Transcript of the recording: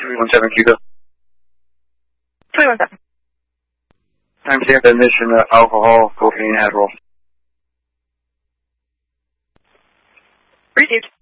317 Cuba. 317. Timestamp admission, alcohol, cocaine, Adderall. Received.